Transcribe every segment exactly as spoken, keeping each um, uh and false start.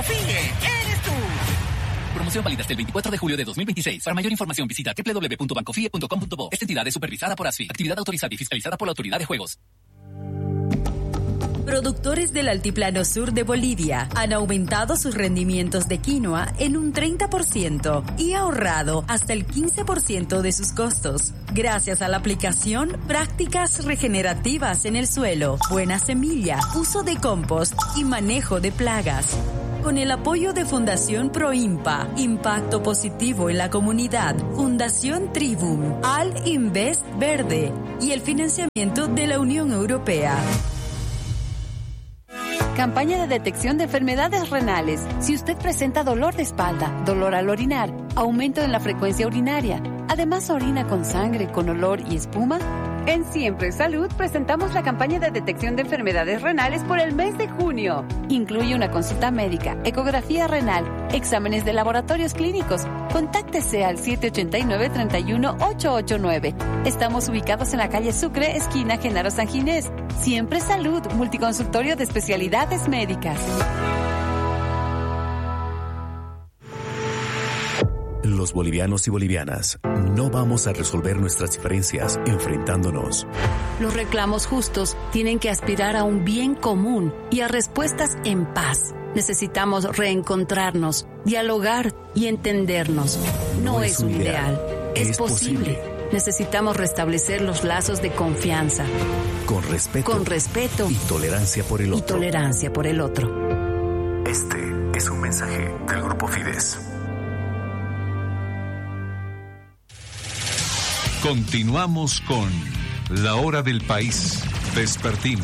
Confíe, eres tú. Promoción válida hasta el veinticuatro de julio de dos mil veintiséis. Para mayor información visita doble u doble u doble u punto bancofie punto com punto bo. Esta entidad es supervisada por ASFI. Actividad autorizada y fiscalizada por la Autoridad de Juegos. Productores del Altiplano Sur de Bolivia han aumentado sus rendimientos de quinoa en un treinta por ciento y ahorrado hasta el quince por ciento de sus costos, gracias a la aplicación prácticas regenerativas en el suelo, buena semilla, uso de compost y manejo de plagas. Con el apoyo de Fundación Proimpa, Impacto Positivo en la Comunidad, Fundación Tribum, Al Invest Verde y el financiamiento de la Unión Europea. Campaña de detección de enfermedades renales. Si usted presenta dolor de espalda, dolor al orinar, aumento en la frecuencia urinaria, además orina con sangre, con olor y espuma, en Siempre Salud presentamos la campaña de detección de enfermedades renales por el mes de junio. Incluye una consulta médica, ecografía renal, exámenes de laboratorios clínicos. Contáctese al siete ocho nueve, tres uno, ocho ocho nueve. Estamos ubicados en la calle Sucre, esquina Genaro San Ginés. Siempre Salud, multiconsultorio de especialidades médicas. Los bolivianos y bolivianas no vamos a resolver nuestras diferencias enfrentándonos. Los reclamos justos tienen que aspirar a un bien común y a respuestas en paz. Necesitamos reencontrarnos, dialogar y entendernos. No, no es, es un ideal, ideal. Es, es posible. posible. Necesitamos restablecer los lazos de confianza. Con respeto. Con respeto. Y tolerancia por el otro. Y tolerancia por el otro. Este es un mensaje del Grupo Fides. Continuamos con La Hora del País Vespertino.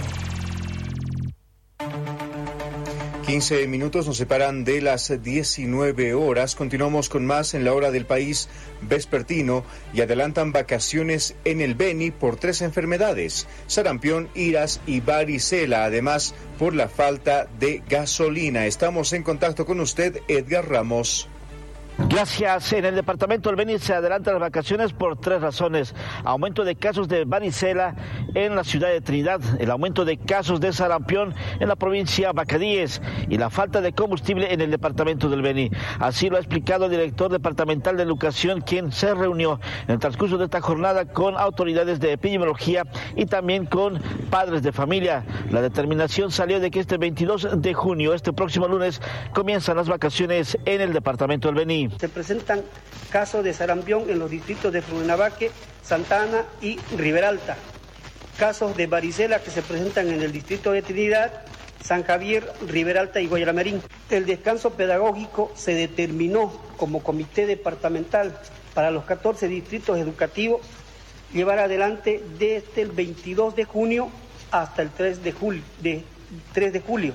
quince minutos nos separan de las diecinueve horas. Continuamos con más en La Hora del País Vespertino y adelantan vacaciones en el Beni por tres enfermedades: sarampión, iras y varicela, además por la falta de gasolina. Estamos en contacto con usted, Edgar Ramos. Gracias. En el departamento del Beni se adelantan las vacaciones por tres razones: aumento de casos de varicela en la ciudad de Trinidad, el aumento de casos de sarampión en la provincia de Bacadíes y la falta de combustible en el departamento del Beni. Así lo ha explicado el director departamental de Educación, quien se reunió en el transcurso de esta jornada con autoridades de epidemiología y también con padres de familia. La determinación salió de que este veintidós de junio, este próximo lunes, comienzan las vacaciones en el departamento del Beni. Se presentan casos de sarampión en los distritos de Fruenabaque, Santa Ana y Riberalta. Casos de varicela que se presentan en el distrito de Trinidad, San Javier, Riberalta y Guayamarín. El descanso pedagógico se determinó como comité departamental para los catorce distritos educativos llevar adelante desde el veintidós de junio hasta el tres de julio. De, tres de julio.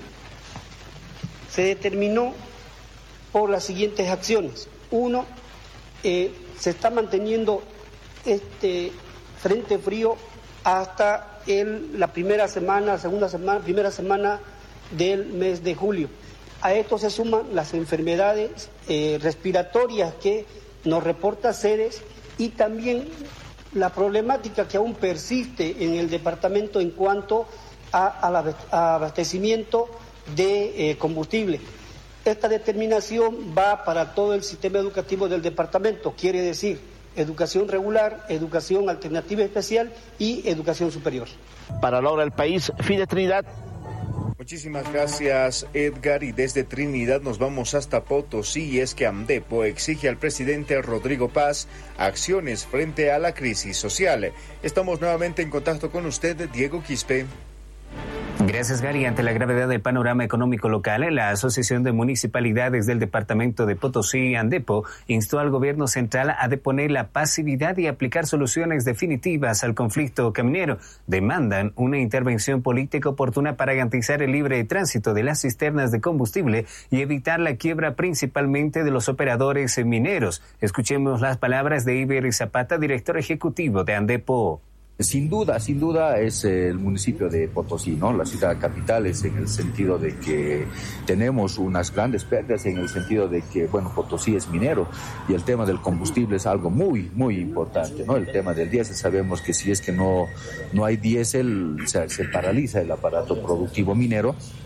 Se determinó por las siguientes acciones. Uno, eh, se está manteniendo este frente frío hasta el, la primera semana, segunda semana, primera semana del mes de julio. A esto se suman las enfermedades eh, respiratorias que nos reporta CEDES y también la problemática que aún persiste en el departamento en cuanto al abastecimiento de eh, combustible. Esta determinación va para todo el sistema educativo del departamento, quiere decir educación regular, educación alternativa especial y educación superior. Para La Hora del País, Fides Trinidad. Muchísimas gracias, Edgar, y desde Trinidad nos vamos hasta Potosí, y es que AMDEPO exige al presidente Rodrigo Paz acciones frente a la crisis social. Estamos nuevamente en contacto con usted, Diego Quispe. Gracias, Gary. Ante la gravedad del panorama económico local, la Asociación de Municipalidades del Departamento de Potosí, ANDEPO, instó al gobierno central a deponer la pasividad y aplicar soluciones definitivas al conflicto caminero. Demandan una intervención política oportuna para garantizar el libre tránsito de las cisternas de combustible y evitar la quiebra principalmente de los operadores mineros. Escuchemos las palabras de Iber Zapata, director ejecutivo de ANDEPO. Sin duda, sin duda es el municipio de Potosí, ¿no? La ciudad capital es en el sentido de que tenemos unas grandes pérdidas en el sentido de que, bueno, Potosí es minero y el tema del combustible es algo muy, muy importante, ¿no? El tema del diésel, sabemos que si es que no, no hay diésel, se, se paraliza el aparato productivo minero.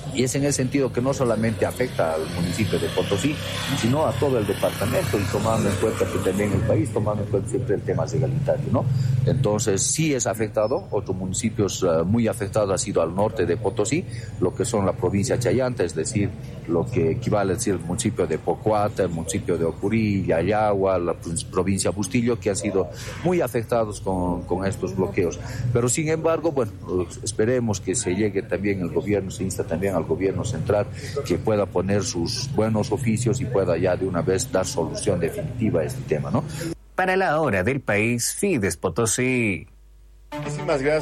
Y es en el sentido que no solamente afecta al municipio de Potosí, sino a todo el departamento, y tomando en cuenta que también el país, tomando en cuenta siempre el tema egalitario, ¿no? Entonces sí es afectado. Otros municipios uh, muy afectados ha sido al norte de Potosí, lo que son la provincia Chayanta, es decir, lo que equivale a decir el municipio de Pocuata, el municipio de Ocurí, Yayagua, la provincia Bustillo, que han sido muy afectados con, con estos bloqueos. Pero sin embargo, bueno, esperemos que se llegue también el gobierno, se insta también al gobierno central que pueda poner sus buenos oficios y pueda ya de una vez dar solución definitiva a este tema, ¿no? Para la hora del país, Fides Potosí. Muchísimas gracias.